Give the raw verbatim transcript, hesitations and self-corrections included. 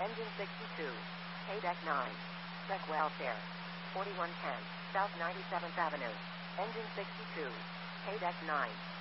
Engine sixty-two. K-Deck nine. Check welfare. forty-one ten. South ninety-seventh Avenue. Engine sixty-two. K-Deck nine.